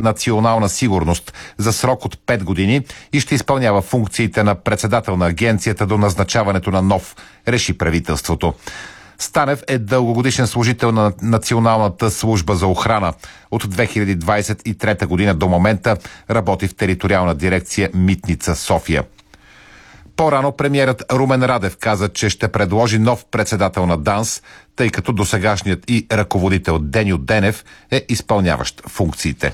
национална сигурност за срок от 5 години и ще изпълнява функциите на председател на агенцията до назначаването на нов, реши правителството. Станев е дългогодишен служител на Националната служба за охрана. От 2023 година до момента работи в териториална дирекция Митница София. По-рано премиерът Румен Радев каза, че ще предложи нов председател на ДАНС, тъй като досегашният и ръководител Деню Денев е изпълняващ функциите.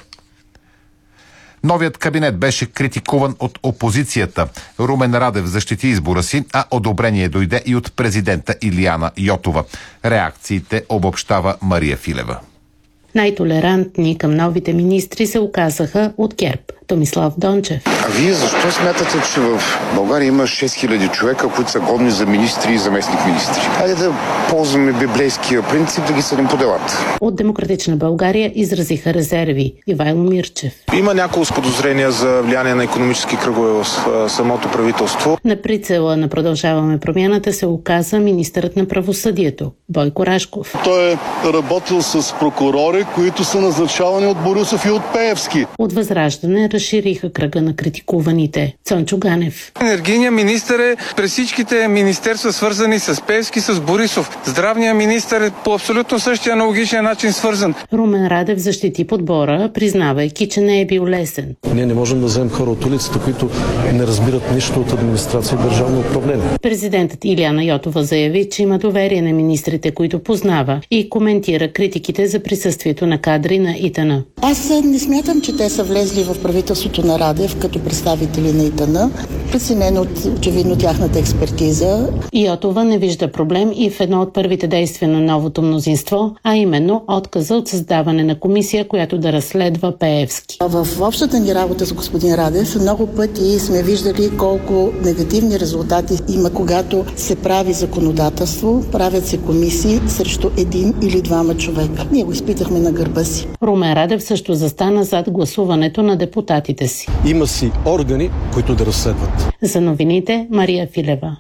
Новият кабинет беше критикуван от опозицията. Румен Радев защити избора си, а одобрение дойде и от президента Илияна Йотова. Реакциите обобщава Мария Филева. Най-толерантни към новите министри се оказаха от ГЕРБ. Томислав Дончев. А вие защо смятате, че в България има 6000 човека, които са годни за министри и заместник-министри? Хайде да ползваме библейския принцип да ги съдим по делата. От Демократична България изразиха резерви. Ивайло Мирчев. Има няколко подозрения за влияние на икономически кръгове в самото правителство. На прицела на Продължаваме промяната се оказа министърът на правосъдието Бойко Рашков. Той е работил с прокурори, които са назначавани от Борисов и от Пеевски. От Възраждане разшириха кръга на критикуваните. Цончо Ганев. Енергийният министър е през всичките министерства, свързани с Пеевски, с Борисов. Здравният министър е по абсолютно същия аналогичен начин свързан. Румен Радев защити подбора, признавайки, че не е бил лесен. Ние не можем да вземем хора от улицата, които не разбират нищо от администрация и държавно управление. Президентът Илияна Йотова заяви, че има доверие на министрите, които познава, и коментира критиките за присъствието на кадри на ИТН. Аз не смятам, че те са влезли в правителството на Радев като представители на ИТН. Преценено от очевидно тяхната експертиза. Йотова не вижда проблем и в едно от първите действия на новото мнозинство, а именно отказа от създаване на комисия, която да разследва Пеевски. В общата ни работа с господин Радев много пъти сме виждали колко негативни резултати има, когато се прави законодателство, правят се комисии срещу един или двама човека. Ние го изпитахме на гърба си. Румен Радев също застана зад гласуването на депутатите си. Има си органи, които да разследват. За новините Мария Филева.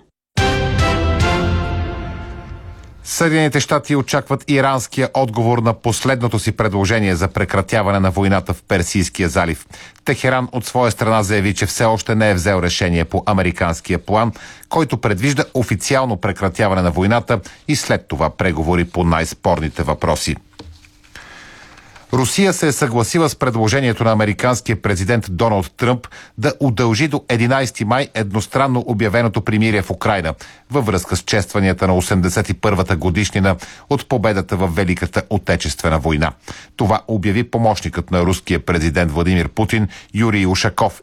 Съединените щати очакват иранския отговор на последното си предложение за прекратяване на войната в Персийския залив. Техеран от своя страна заяви, че все още не е взел решение по американския план, който предвижда официално прекратяване на войната и след това преговори по най-спорните въпроси. Русия се е съгласила с предложението на американския президент Доналд Тръмп да удължи до 11 май едностранно обявеното примирие в Украйна във връзка с честванията на 81-та годишнина от победата в Великата отечествена война. Това обяви помощникът на руския президент Владимир Путин Юрий Ушаков